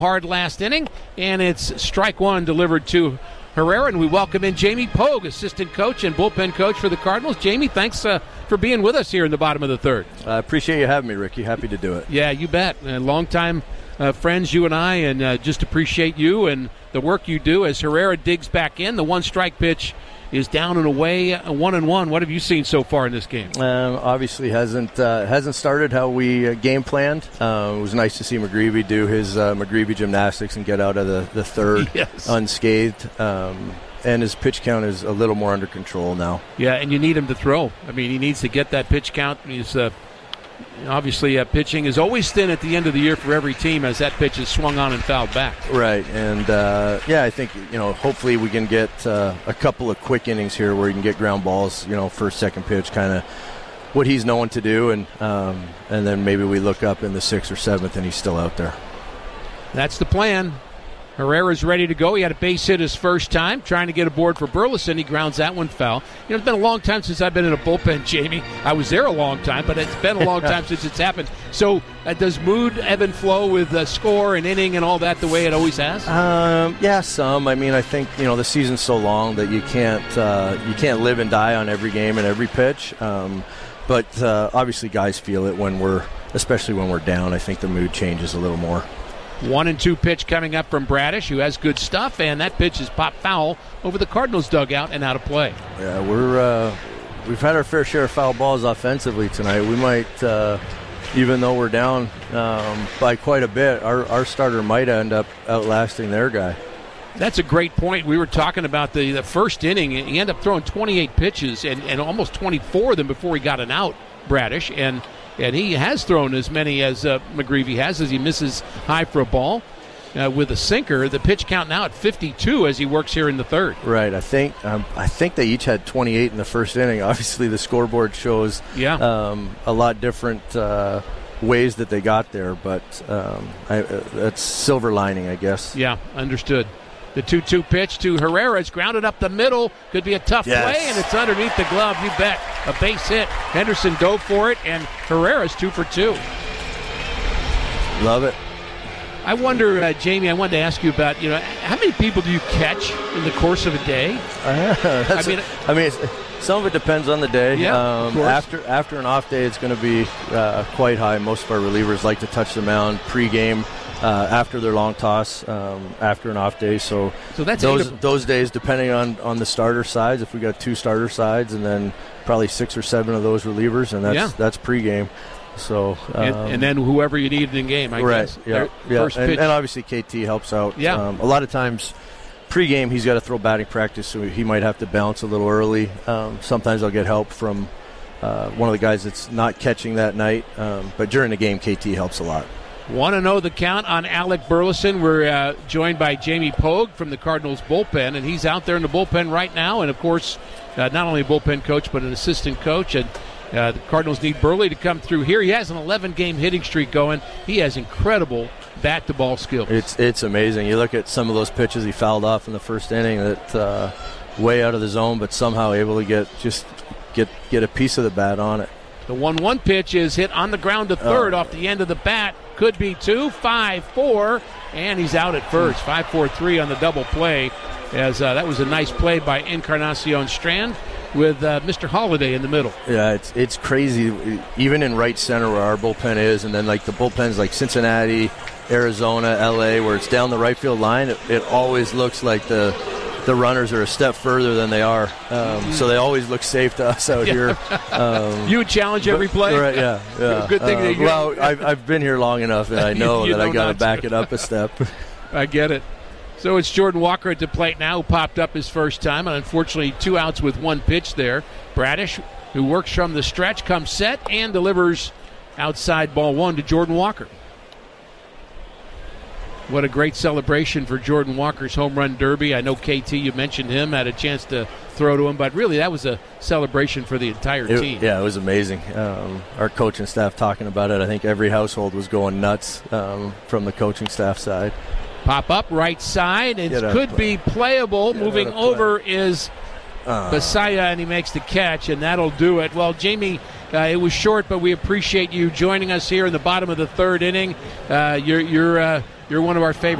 hard last inning, and it's strike one delivered to Herrera, and we welcome in Jamie Pogue, assistant coach and bullpen coach for the Cardinals. Jamie, thanks for being with us here in the bottom of the third. I appreciate you having me, Ricky. Happy to do it. Yeah, you bet. Long-time friends, you and I, and just appreciate you and the work you do as Herrera digs back in. The one-strike pitch is down and away, 1-1. What have you seen so far in this game? Obviously hasn't started how we game planned. It was nice to see McGreevy do his McGreevy gymnastics and get out of the third unscathed. And his pitch count is a little more under control now. Yeah, and you need him to throw. I mean, he needs to get that pitch count. He's obviously pitching is always thin at the end of the year for every team as that pitch is swung on and fouled back. Right, and I think hopefully we can get a couple of quick innings here where he can get ground balls. First, second pitch, kind of what he's known to do, and then maybe we look up in the 6th or 7th and he's still out there. That's the plan. Herrera's ready to go. He had a base hit his first time, trying to get aboard for Burleson. He grounds that one foul. It's been a long time since I've been in a bullpen, Jamie. I was there a long time, but it's been a long time since it's happened. So does mood ebb and flow with score and inning and all that the way it always has? Yeah, some. I mean, I think the season's so long that you can't live and die on every game and every pitch. But obviously, guys feel it especially when we're down. I think the mood changes a little more. 1-2 pitch coming up from Bradish, who has good stuff, and that pitch is popped foul over the Cardinals' dugout and out of play. Yeah, we've had our fair share of foul balls offensively tonight. We might, even though we're down by quite a bit, our starter might end up outlasting their guy. That's a great point. We were talking about the first inning. He ended up throwing 28 pitches and almost 24 of them before he got an out, Bradish, and he has thrown as many as McGreevy has, as he misses high for a ball with a sinker. The pitch count now at 52 as he works here in the third. Right. I think they each had 28 in the first inning. Obviously, the scoreboard shows a lot different ways that they got there, but that's silver lining, I guess. Yeah, understood. The 2-2 pitch to Herrera is grounded up the middle. Could be a tough play, and it's underneath the glove. You bet. A base hit. Henderson dove for it, and Herrera's 2 for 2. Love it. I wonder, Jamie, I wanted to ask you about, how many people do you catch in the course of a day? Some of it depends on the day. Yeah, after an off day, it's going to be quite high. Most of our relievers like to touch the mound pregame. After their long toss, after an off day. So that's those days, depending on the starter sides, if we got 2 starter sides and then probably 6 or 7 of those relievers, and that's pregame. So and then whoever you need in game, I guess. Yeah. First pitch. And obviously KT helps out. Yeah. A lot of times pregame he's got to throw batting practice, so he might have to bounce a little early. Sometimes I'll get help from one of the guys that's not catching that night. But during the game, KT helps a lot. 1-0 the count on Alec Burleson. We're joined by Jamie Pogue from the Cardinals bullpen, and he's out there in the bullpen right now. And, of course, not only a bullpen coach but an assistant coach. And the Cardinals need Burley to come through here. He has an 11-game hitting streak going. He has incredible bat-to-ball skills. It's amazing. You look at some of those pitches he fouled off in the first inning that way out of the zone, but somehow able to get a piece of the bat on it. The 1-1 pitch is hit on the ground to third off the end of the bat. Could be 2, 5-4, and he's out at first. 5-4-3 on the double play, as that was a nice play by Encarnacion Strand with Mr. Holiday in the middle. Yeah, it's crazy, even in right center where our bullpen is, and then like the bullpens like Cincinnati, Arizona, LA, where it's down the right field line, it always looks like the runners are a step further than they are, so they always look safe to us out here. You would challenge every play? Right, yeah. Good thing that well, I've been here long enough, and I know that I got to back it up a step. I get it. So it's Jordan Walker at the plate now, who popped up his first time, and unfortunately 2 outs with 1 pitch there. Bradish, who works from the stretch, comes set and delivers outside ball 1 to Jordan Walker. What a great celebration for Jordan Walker's home run derby. I know KT, you mentioned him, had a chance to throw to him, but really that was a celebration for the entire team. Yeah, it was amazing. Our coaching staff talking about it. I think every household was going nuts from the coaching staff side. Pop up right side. It could be playable. Moving over is Basaya, and he makes the catch, and that'll do it. Well, Jamie, it was short, but we appreciate you joining us here in the bottom of the third inning. You're You're one of our favorites.